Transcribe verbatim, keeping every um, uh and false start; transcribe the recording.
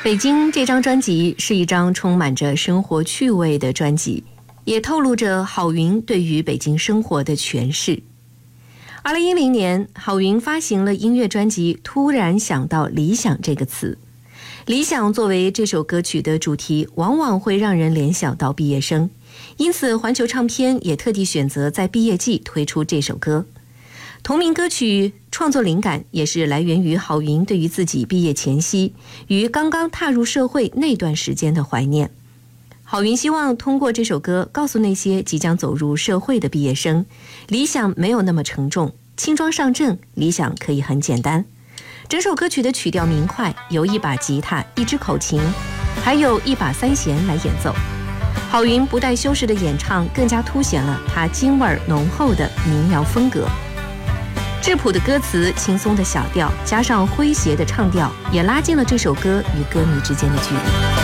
北京这张专辑是一张充满着生活趣味的专辑，也透露着郝云对于北京生活的诠释。二零一零年，郝云发行了音乐专辑《突然想到理想》这个词。理想作为这首歌曲的主题，往往会让人联想到毕业生，因此环球唱片也特地选择在毕业季推出这首歌。同名歌曲创作灵感也是来源于郝云对于自己毕业前夕与刚刚踏入社会那段时间的怀念。郝云希望通过这首歌告诉那些即将走入社会的毕业生，理想没有那么沉重，轻装上阵，理想可以很简单。整首歌曲的曲调明快，由一把吉他、一支口琴，还有一把三弦来演奏。郝云不带修饰的演唱，更加凸显了他京味浓厚的民谣风格。质朴的歌词，轻松的小调，加上诙谐的唱调，也拉近了这首歌与歌迷之间的距离。